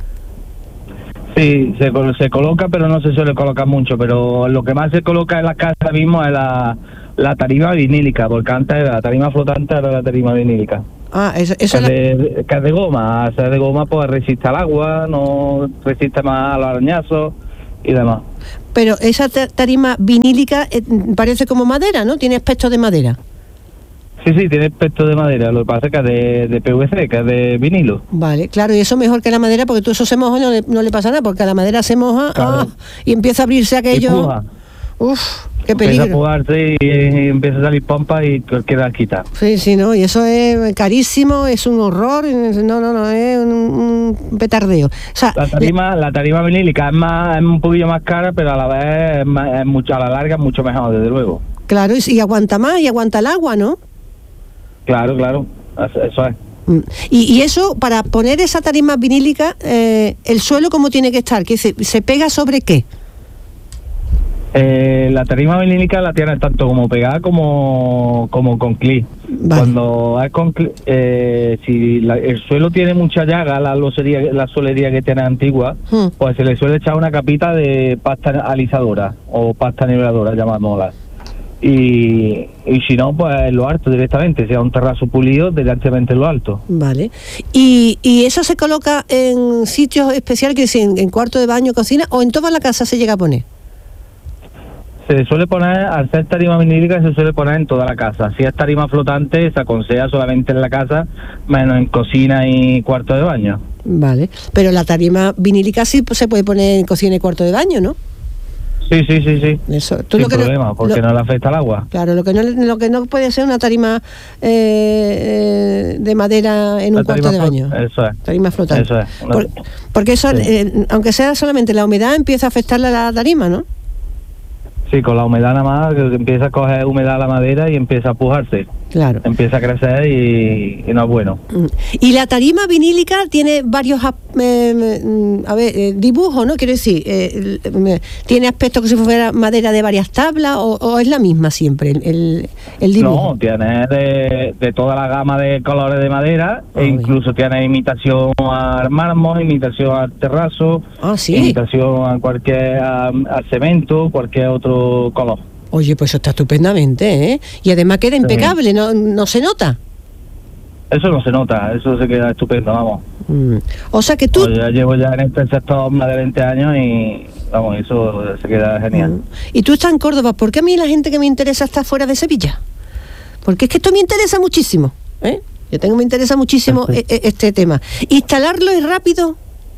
Sí, se coloca, pero no se suele colocar mucho, pero lo que más se coloca en las casas mismo es la tarima vinílica, porque antes la tarima flotante era la tarima vinílica. Ah, eso que es de goma, al ser de goma pues resiste al agua, no resiste más a los arañazos y demás. Pero esa tarima vinílica parece como madera, ¿no? Tiene aspecto de madera. Sí, tiene aspecto de madera, lo que pasa es que es de PVC, que es de vinilo. Vale, claro, y eso mejor que la madera, porque tú eso se moja y no le pasa nada, porque a la madera se moja y empieza a abrirse aquello. Uf, qué peligro. Empieza a jugarse y empieza a salir pompa y queda quita. Sí, no, y eso es carísimo, es un horror, no, es un petardeo. O sea, la tarima vinílica es un poquillo más cara, pero a la vez es mucho, a la larga es mucho mejor, desde luego. Claro, y aguanta más, y aguanta el agua, ¿no? Claro, eso es. Y eso, para poner esa tarima vinílica, el suelo ¿cómo tiene que estar? ¿Que se pega sobre qué? La tarima vinílica la tienes tanto como pegada como con clip. Vale. Cuando es con clip, si el suelo tiene mucha llaga, la solería que tiene antigua, pues se le suele echar una capita de pasta alisadora o pasta niveladora, llamámosla. Y si no, pues lo alto directamente, sea un terrazo pulido directamente en lo alto. Vale. ¿Y eso se coloca en sitios especiales, que en cuarto de baño, cocina, o en toda la casa se llega a poner? Se suele poner, al ser tarima vinílica, se suele poner en toda la casa. Si es tarima flotante, se aconseja solamente en la casa, menos en cocina y cuarto de baño. Vale, pero la tarima vinílica sí se puede poner en cocina y cuarto de baño, ¿no? Sí. Eso. Sin problema, porque no le afecta al agua. Claro, lo que no puede ser una tarima de madera en un cuarto de baño. Eso es. Tarima flotante. Eso es. Porque eso, aunque sea solamente la humedad, empieza a afectarle a la tarima, ¿no? Sí, con la humedad nada más, que empieza a coger humedad la madera y empieza a pujarse. Claro. Empieza a crecer y no es bueno. Y la tarima vinílica tiene varios dibujos, ¿no? Quiero decir, ¿tiene aspecto que si fuera madera de varias tablas o es la misma siempre el dibujo? No, tiene de toda la gama de colores de madera, e incluso tiene imitación al mármol, imitación al terrazo, imitación a al cemento, cualquier otro color. Oye, pues eso está estupendamente, ¿eh? Y además queda impecable, no se nota. Eso no se nota, eso se queda estupendo, vamos. O sea que tú... Pues ya llevo ya en este sector más de 20 años y, vamos, eso se queda genial. Y tú estás en Córdoba, ¿por qué a mí la gente que me interesa está fuera de Sevilla? Porque es que esto me interesa muchísimo, ¿eh? Me interesa muchísimo este tema. ¿Instalarlo es rápido?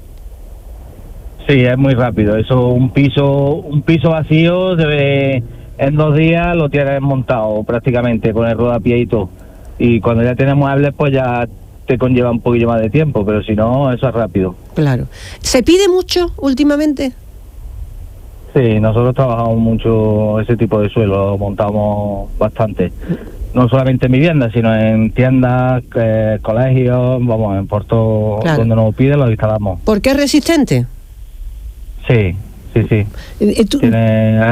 Sí, es muy rápido. Eso, un piso vacío en 2 días lo tienes montado prácticamente con el rodapié y todo. Y cuando ya tienes muebles, pues ya te conlleva un poquillo más de tiempo, pero si no, eso es rápido. Claro. ¿Se pide mucho últimamente? Sí, nosotros trabajamos mucho ese tipo de suelo, lo montamos bastante. No solamente en viviendas, sino en tiendas, colegios, vamos, por todo donde nos piden lo instalamos. ¿Por qué es resistente? Sí. Tiene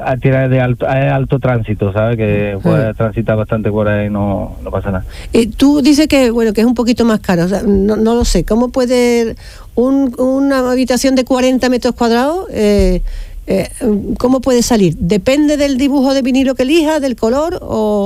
alto tránsito, ¿sabes? Que puede transitar bastante por ahí, no pasa nada. Tú dices que es un poquito más caro, o sea, no lo sé. ¿Cómo puede una habitación de 40 metros cuadrados, cómo puede salir? ¿Depende del dibujo de vinilo que elija, del color,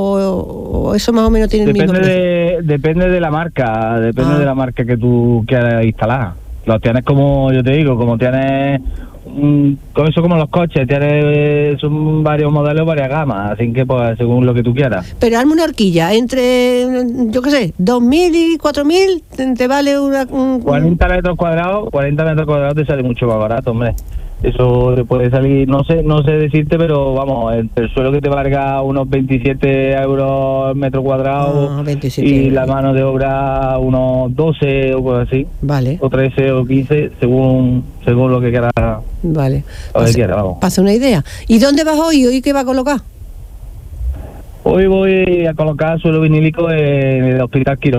o eso más o menos tiene el mismo precio? Depende de la marca, de la marca que tú quieras instalar. Lo tienes, como yo te digo, como tienes como los coches, son varios modelos, varias gamas, así que pues según lo que tú quieras. Pero hazme una horquilla, entre, yo qué sé, 2.000 y 4.000, te vale 40 metros cuadrados te sale mucho más barato, hombre. Eso te puede salir, no sé decirte, pero vamos, el suelo que te valga unos 27 euros metro cuadrado, 27 y euros. La mano de obra unos 12 o cosas así. Vale. O 13 o 15, según lo que quieras. Vale. Vamos. Pasa una idea. ¿Y dónde vas hoy? ¿Hoy qué va a colocar? Hoy voy a colocar suelo vinílico en el Hospital Quirón.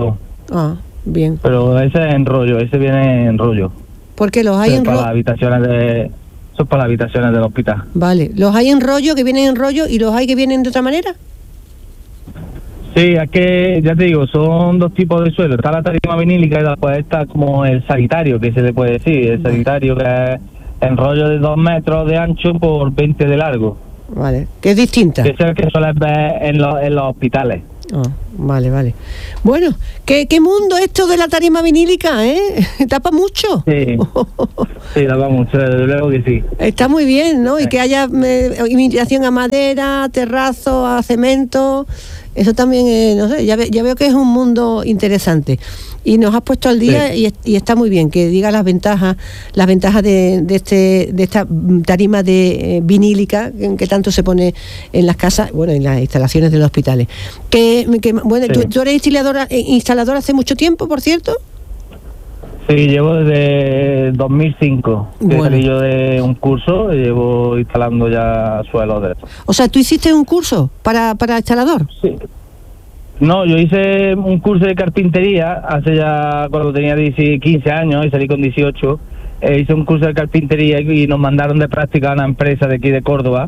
Ah, bien. Pero ese es en rollo, ese viene en rollo. Porque los hay en para rollo. las habitaciones son para las habitaciones del hospital. Vale, los hay en rollo, que vienen en rollo, y los hay que vienen de otra manera. Sí, es que, ya te digo, son dos tipos de suelo. Está la tarima vinílica y después está como el sanitario, que se le puede decir. El sanitario, que es en rollo de 2 metros de ancho por 20 de largo. Vale, que es distinta. Que es el que sueles ver en los hospitales. Oh, vale. Bueno, ¿qué mundo esto de la tarima vinílica, ¿eh? Tapa mucho. Sí, tapa mucho, desde luego que sí. Está muy bien, ¿no? Y que haya imitación a madera, terrazo, a cemento. Eso también, no sé, ya veo que es un mundo interesante. Y nos has puesto al día, sí. y está muy bien que diga las ventajas de esta tarima de vinílica que tanto se pone en las casas, bueno, en las instalaciones de los hospitales. Bueno, sí. ¿Tú eres instaladora hace mucho tiempo, por cierto? Sí, llevo desde 2005. Bueno. Salí yo de un curso y llevo instalando ya suelos de esto. O sea, ¿tú hiciste un curso para instalador? Sí. No, yo hice un curso de carpintería hace ya cuando tenía 15 años y salí con 18. Hice un curso de carpintería y nos mandaron de práctica a una empresa de aquí de Córdoba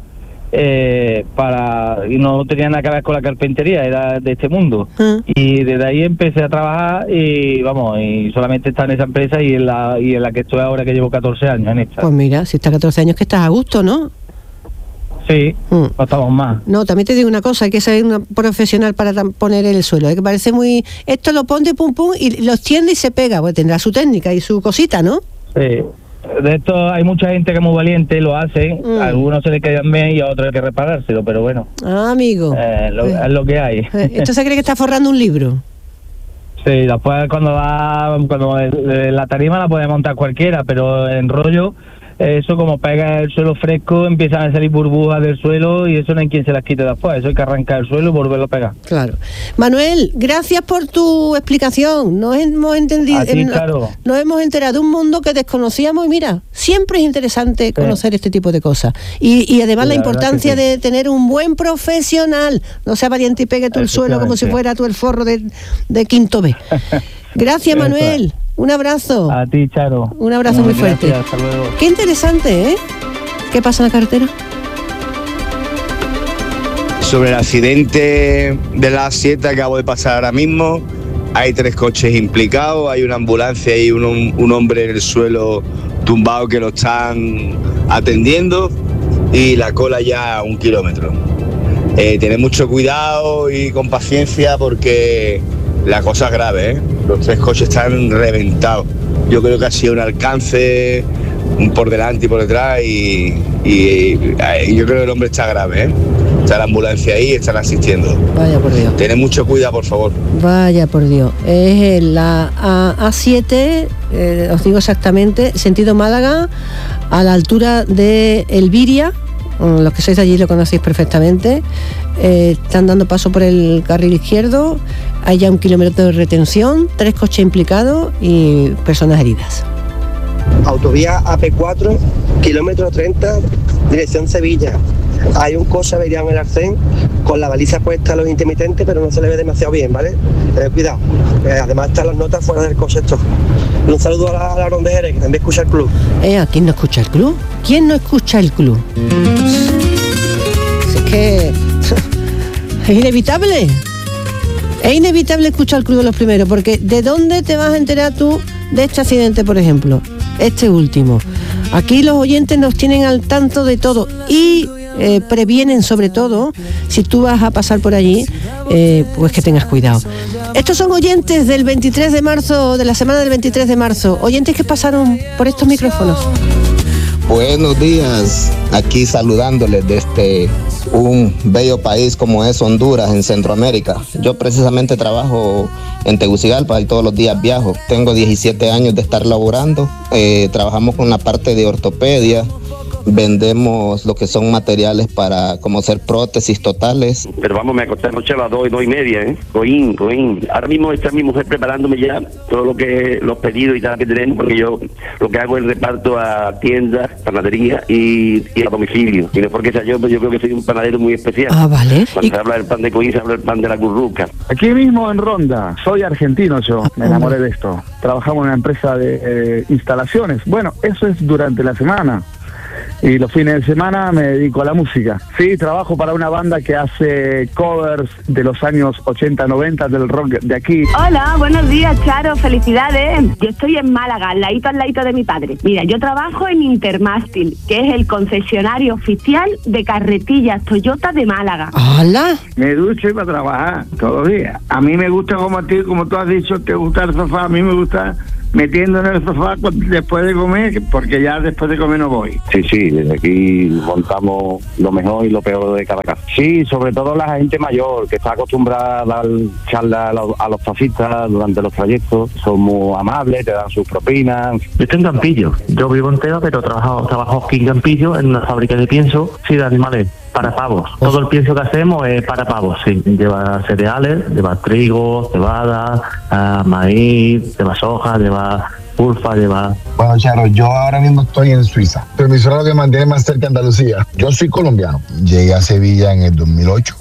y no tenía nada que ver con la carpintería, era de este mundo. Y desde ahí empecé a trabajar y solamente está en esa empresa y en la que estoy ahora, que llevo 14 años en esta. Pues mira, si estás 14 años que estás a gusto, ¿no? Sí, no estamos más. No, también te digo una cosa, hay que ser una profesional para poner el suelo, que parece muy... Esto lo pone pum pum y lo extiende y se pega, pues tendrá su técnica y su cosita, ¿no? Sí, de esto hay mucha gente que es muy valiente, lo hacen, a algunos se les quedan bien y a otros hay que reparárselo, pero bueno. Ah, amigo. Es lo que hay. ¿Esto se cree que está forrando un libro? Sí, después cuando la tarima la puede montar cualquiera, pero en rollo... Eso, como pega el suelo fresco, empiezan a salir burbujas del suelo y eso no hay quien se las quite después. Eso hay que arrancar el suelo y volverlo a pegar. Claro. Manuel, gracias por tu explicación. Nos hemos entendido. Claro. Nos hemos enterado de un mundo que desconocíamos y mira, siempre es interesante conocer este tipo de cosas. Y además la importancia de tener un buen profesional. No sea valiente y pegue tú el suelo como si fuera tú el forro de quinto B. Gracias, Manuel. Un abrazo. A ti, Charo. Un abrazo muy fuerte. Hasta luego. Qué interesante, ¿eh? ¿Qué pasa en la carretera? Sobre el accidente de la A7 acabo de pasar ahora mismo. Hay 3 coches implicados, hay una ambulancia y un hombre en el suelo tumbado que lo están atendiendo y la cola ya a 1 kilómetro. Tened mucho cuidado y con paciencia porque la cosa es grave, ¿eh? Los 3 coches están reventados. Yo creo que ha sido un alcance por delante y por detrás y yo creo que el hombre está grave, ¿eh? Está la ambulancia ahí y están asistiendo. Vaya por Dios. Tened mucho cuidado, por favor. Vaya por Dios. Es la A7, os digo exactamente, sentido Málaga, a la altura de Elviria. Los que sois de allí lo conocéis perfectamente. Están dando paso por el carril izquierdo. Hay ya 1 kilómetro de retención, 3 coches implicados y personas heridas. Autovía AP4, kilómetro 30, dirección Sevilla. Hay un coche averiado en el arcén con la baliza puesta a los intermitentes, pero no se le ve demasiado bien, ¿vale? Cuidado. Además están las notas fuera del coche esto. Un saludo a la Ronda de Jerez, que también escucha el club. ¿A quién no escucha el club? ¿Quién no escucha el club? Es que es inevitable. Es inevitable escuchar el club de los primeros, porque ¿de dónde te vas a enterar tú de este accidente, por ejemplo? Este último. Aquí los oyentes nos tienen al tanto de todo y previenen, sobre todo, si tú vas a pasar por allí, pues que tengas cuidado. Estos son oyentes del 23 de marzo, de la semana del 23 de marzo, oyentes que pasaron por estos micrófonos. Buenos días, aquí saludándoles desde un bello país como es Honduras, en Centroamérica. Yo precisamente trabajo en Tegucigalpa y todos los días viajo. Tengo 17 años de estar laborando, trabajamos con la parte de ortopedia, vendemos lo que son materiales para como hacer prótesis totales. Pero vamos, me acosté anoche a las 2:30, Coín. Ahora mismo está mi mujer preparándome ya todo lo que los pedidos y tal que tenemos, porque yo lo que hago es reparto a tiendas, panaderías y a domicilio. Y no es porque sea yo, pero yo creo que soy un panadero muy especial. Ah, vale. Cuando se habla del pan de Coín, se habla del pan de la curruca. Aquí mismo en Ronda, soy argentino yo, me enamoré de esto. Trabajamos en una empresa de instalaciones. Bueno, eso es durante la semana. Y los fines de semana me dedico a la música. Sí, trabajo para una banda que hace covers de los años 80-90 del rock de aquí. Hola, buenos días, Charo, felicidades. Yo estoy en Málaga, al ladito de mi padre. Mira, yo trabajo en Intermástil, que es el concesionario oficial de carretillas Toyota de Málaga. ¡Hola! Me ducho y para trabajar todos los días. A mí me gusta, como a ti, como tú has dicho, te gusta el sofá, a mí me gusta metiendo en el sofá después de comer, porque ya después de comer no voy. Sí, desde aquí montamos lo mejor y lo peor de cada casa. Sí, sobre todo la gente mayor, que está acostumbrada a dar charla a los taxistas durante los trayectos. Son muy amables, te dan sus propinas. Yo estoy en Campillo, yo vivo en Teba, pero trabajo aquí en Campillo, en una fábrica de pienso, de animales. Para pavos. Todo el pienso que hacemos es para pavos, sí. Lleva cereales, lleva trigo, cebada, maíz, lleva soja, lleva pulpa, lleva... Bueno, Charo, yo ahora mismo estoy en Suiza. Tu emisora lo que mantiene más cerca de Andalucía. Yo soy colombiano. Llegué a Sevilla en el 2008,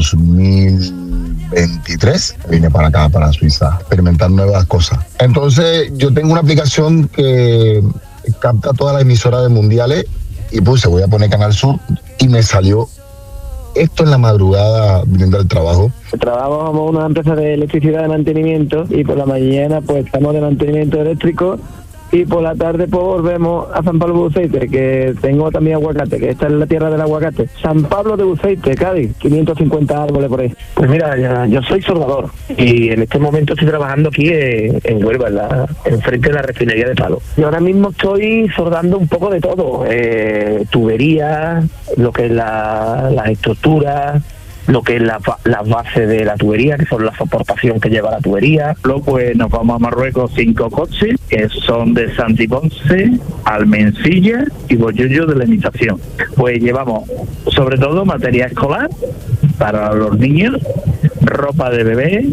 2023. Vine para acá, para Suiza, a experimentar nuevas cosas. Entonces, yo tengo una aplicación que capta todas las emisoras de mundiales y puse, voy a poner Canal Sur, y me salió esto en la madrugada viniendo al trabajo. Trabajamos en una empresa de electricidad de mantenimiento y por la mañana pues estamos de mantenimiento eléctrico y por la tarde pues volvemos a San Pablo de Buceite, que tengo también aguacate, que esta es la tierra del aguacate. San Pablo de Buceite, Cádiz, 550 árboles por ahí. Pues mira, yo soy soldador y en este momento estoy trabajando aquí en Huelva, enfrente de la refinería de Palo. Y ahora mismo estoy soldando un poco de todo, tuberías, lo que es la estructura, lo que es la base de la tubería, que son la soportación que lleva la tubería. Luego pues nos vamos a Marruecos 5 coches, que son de Santiponce, Almencilla y Bollullo de la imitación. Pues llevamos sobre todo material escolar para los niños, ropa de bebé,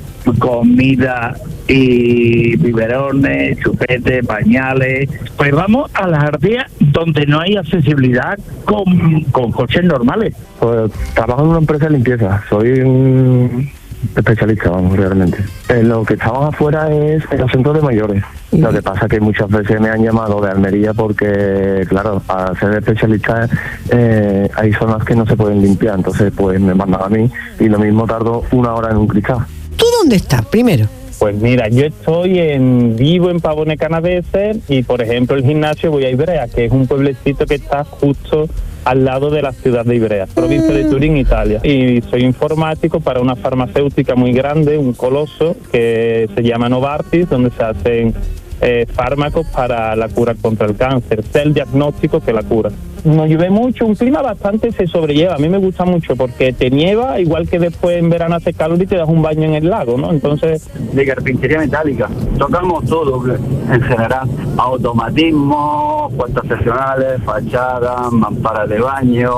comida y biberones, chupetes, pañales. Pues vamos a las ardeas donde no hay accesibilidad con coches normales. Pues trabajo en una empresa de limpieza, soy un especialista, vamos, realmente. Lo que estamos afuera es en los centros de mayores. Lo que pasa es que muchas veces me han llamado de Almería porque, claro, para ser especialista hay zonas que no se pueden limpiar, entonces pues me mandan a mí y lo mismo tardo 1 hora en un cristal. ¿Tú dónde estás primero? Pues mira, yo estoy vivo en Pavones Canaveses y, por ejemplo, el gimnasio voy a Ivrea, que es un pueblecito que está justo al lado de la ciudad de Ivrea, provincia de Turín, Italia. Y soy informático para una farmacéutica muy grande, un coloso, que se llama Novartis, donde se hacen fármacos para la cura contra el cáncer, el diagnóstico que la cura. Nos llueve mucho, un clima bastante se sobrelleva, a mí me gusta mucho porque te nieva, igual que después en verano hace calor y te das un baño en el lago, ¿no? Entonces... De carpintería metálica, tocamos todo en general, automatismo, puertas seccionales, fachadas, mamparas de baño,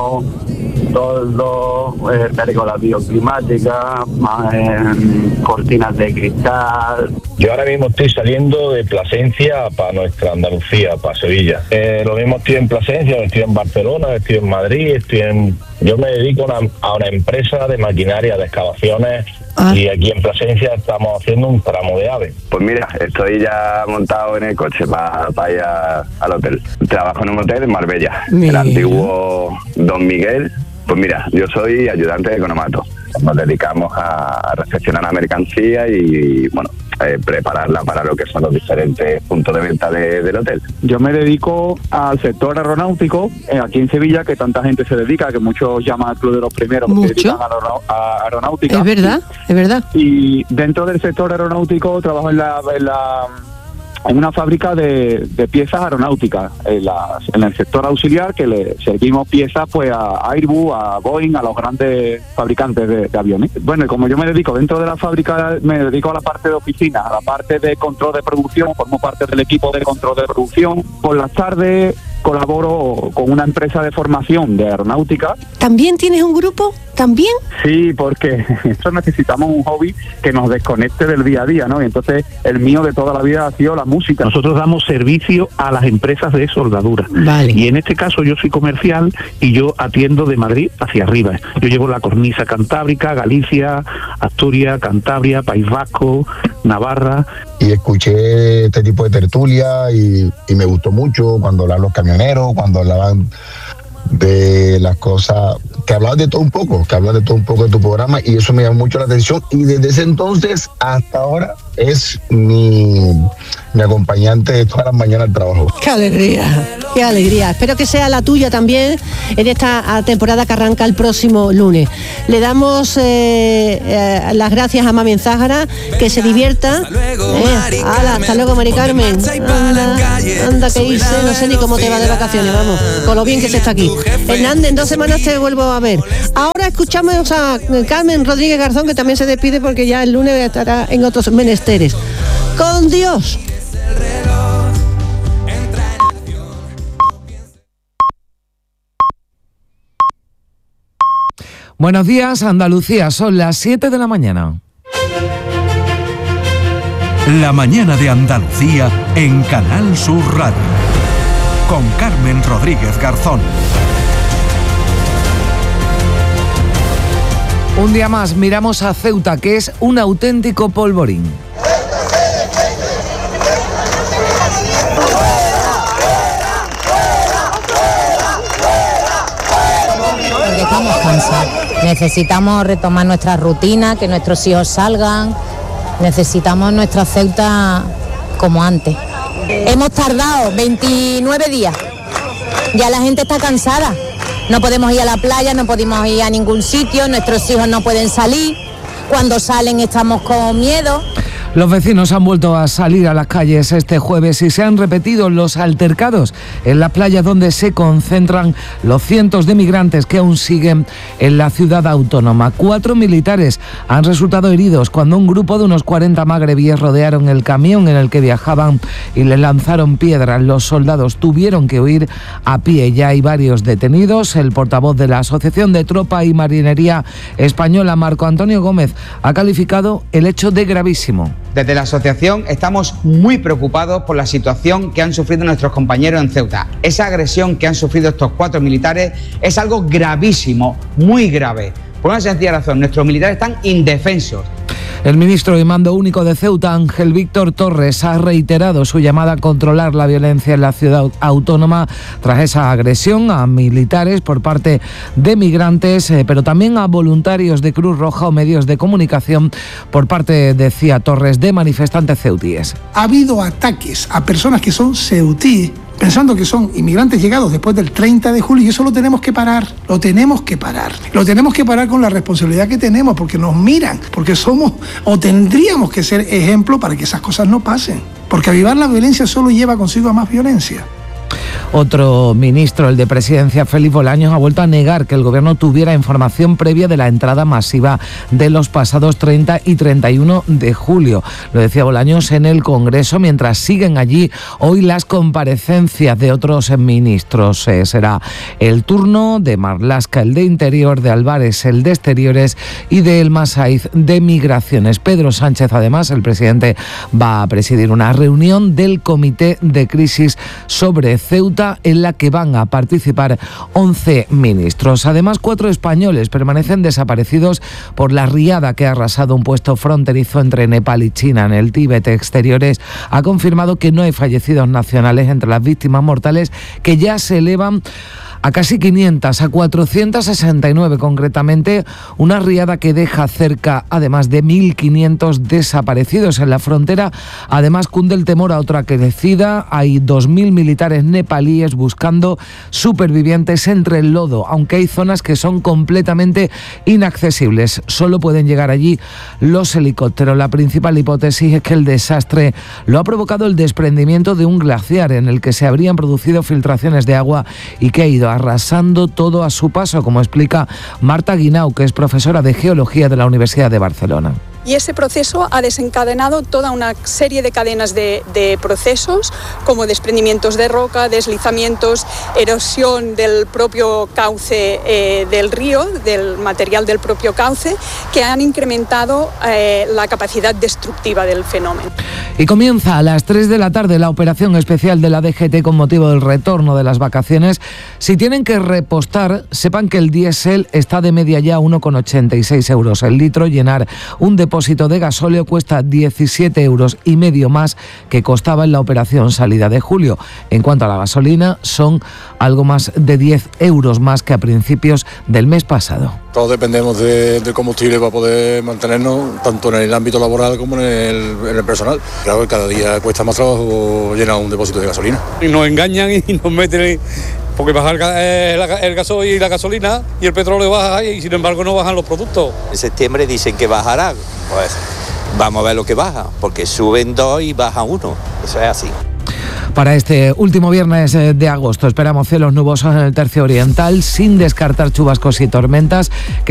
todo, pérgola bioclimática, cortinas de cristal. Yo ahora mismo estoy saliendo de Plasencia para nuestra Andalucía, para Sevilla. Lo mismo estoy en Plasencia, estoy en Barcelona, estoy en Madrid, yo me dedico a una empresa de maquinaria de excavaciones y aquí en Plasencia estamos haciendo un tramo de ave. Pues mira, estoy ya montado en el coche para ir al hotel. Trabajo en un hotel en Marbella, el antiguo Don Miguel. Pues mira, yo soy ayudante de economato. Nos dedicamos a recepcionar la mercancía y, bueno, prepararla para lo que son los diferentes puntos de venta del hotel. Yo me dedico al sector aeronáutico aquí en Sevilla, que tanta gente se dedica, que muchos llaman al Club de los Primeros, porque se dedican a aeronáutica. Es verdad, es verdad. Y dentro del sector aeronáutico trabajo en una fábrica de piezas aeronáuticas, en el sector auxiliar, que le servimos piezas pues a Airbus, a Boeing, a los grandes fabricantes de aviones. Bueno, y como yo me dedico dentro de la fábrica, me dedico a la parte de oficina, a la parte de control de producción, formo parte del equipo de control de producción. Por las tardes colaboro con una empresa de formación de aeronáutica. ¿También tienes un grupo? ¿También? Sí, porque nosotros necesitamos un hobby que nos desconecte del día a día, ¿no? Y entonces el mío de toda la vida ha sido la música. Nosotros damos servicio a las empresas de soldadura. Vale. Y en este caso yo soy comercial y yo atiendo de Madrid hacia arriba. Yo llevo la cornisa cantábrica, Galicia, Asturias, Cantabria, País Vasco, Navarra. Y escuché este tipo de tertulia y me gustó mucho cuando hablaban los camioneros, cuando hablaban de las cosas, que hablaban de todo un poco, de tu programa, y eso me llamó mucho la atención, y desde ese entonces hasta ahora es mi acompañante de todas las mañanas al trabajo. ¡Qué alegría! ¡Qué alegría! Espero que sea la tuya también en esta temporada que arranca el próximo lunes. Le damos las gracias a Mamen Záhara, que se divierta. Hasta luego, Mari Carmen. Anda que irse, no sé ni cómo te va de vacaciones, vamos, con lo bien que se está aquí. Hernández, en 2 semanas te vuelvo a ver. Ahora escuchamos a Carmen Rodríguez Garzón, que también se despide porque ya el lunes estará en otros menesteres. ¡Con Dios! Buenos días, Andalucía, son las 7 de la mañana. La mañana de Andalucía en Canal Sur Radio. Con Carmen Rodríguez Garzón. Un día más miramos a Ceuta, que es un auténtico polvorín. Porque estamos cansados. Necesitamos retomar nuestra rutina, que nuestros hijos salgan. Necesitamos nuestra Ceuta como antes. Hemos tardado 29 días. Ya la gente está cansada. No podemos ir a la playa, no podemos ir a ningún sitio, nuestros hijos no pueden salir. Cuando salen estamos con miedo. Los vecinos han vuelto a salir a las calles este jueves y se han repetido los altercados en las playas donde se concentran los cientos de migrantes que aún siguen en la ciudad autónoma. 4 militares han resultado heridos cuando un grupo de unos 40 magrebíes rodearon el camión en el que viajaban y les lanzaron piedras. Los soldados tuvieron que huir a pie. Ya hay varios detenidos. El portavoz de la Asociación de Tropa y Marinería Española, Marco Antonio Gómez, ha calificado el hecho de gravísimo. Desde la asociación estamos muy preocupados por la situación que han sufrido nuestros compañeros en Ceuta. Esa agresión que han sufrido estos 4 militares es algo gravísimo, muy grave. Por una sencilla razón, nuestros militares están indefensos. El ministro de Mando Único de Ceuta, Ángel Víctor Torres, ha reiterado su llamada a controlar la violencia en la ciudad autónoma tras esa agresión a militares por parte de migrantes, pero también a voluntarios de Cruz Roja o medios de comunicación por parte, decía Torres, de manifestantes ceutíes. Ha habido ataques a personas que son ceutíes, pensando que son inmigrantes llegados después del 30 de julio, y eso lo tenemos que parar, lo tenemos que parar con la responsabilidad que tenemos, porque nos miran, porque somos o tendríamos que ser ejemplo para que esas cosas no pasen, porque avivar la violencia solo lleva consigo a más violencia. Otro ministro, el de Presidencia, Félix Bolaños, ha vuelto a negar que el Gobierno tuviera información previa de la entrada masiva de los pasados 30 y 31 de julio. Lo decía Bolaños en el Congreso, mientras siguen allí hoy las comparecencias de otros ministros. Será el turno de Marlaska, el de Interior, de Álvarez, el de Exteriores, y de El Masaiz, de Migraciones. Pedro Sánchez, además, el presidente, va a presidir una reunión del Comité de Crisis sobre Ceuta, en la que van a participar 11 ministros. Además, 4 españoles permanecen desaparecidos por la riada que ha arrasado un puesto fronterizo entre Nepal y China en el Tíbet. Exteriores ha confirmado que no hay fallecidos nacionales entre las víctimas mortales, que ya se elevan a casi 500, a 469 concretamente, una riada que deja cerca, además de 1.500 desaparecidos en la frontera. Además, cunde el temor a otra crecida. Hay 2.000 militares nepalíes buscando supervivientes entre el lodo, aunque hay zonas que son completamente inaccesibles. Solo pueden llegar allí los helicópteros. La principal hipótesis es que el desastre lo ha provocado el desprendimiento de un glaciar en el que se habrían producido filtraciones de agua y que ha ido arrasando todo a su paso, como explica Marta Guinau, que es profesora de Geología de la Universidad de Barcelona. y ese proceso ha desencadenado toda una serie de cadenas de procesos como desprendimientos de roca, deslizamientos, erosión del propio cauce del río, del material del propio cauce, que han incrementado la capacidad destructiva del fenómeno. Y comienza a las 3 de la tarde la operación especial de la DGT con motivo del retorno de las vacaciones. Si tienen que repostar, sepan que el diésel está de media ya a 1,86 euros el litro. Llenar un depósito de gasóleo cuesta 17,5 euros más que costaba en la operación salida de julio. En cuanto a la gasolina, son algo más de 10 euros más que a principios del mes pasado. Todos dependemos del combustible para poder mantenernos, tanto en el ámbito laboral como en el personal. Claro, cada día cuesta más trabajo llenar un depósito de gasolina. Y nos engañan y nos meten, porque baja el gasoil y la gasolina y el petróleo baja y sin embargo no bajan los productos. En septiembre dicen que bajará, pues vamos a ver lo que baja, porque suben 2 y baja 1, eso es así. Para este último viernes de agosto esperamos cielos nubosos en el tercio oriental, sin descartar chubascos y tormentas que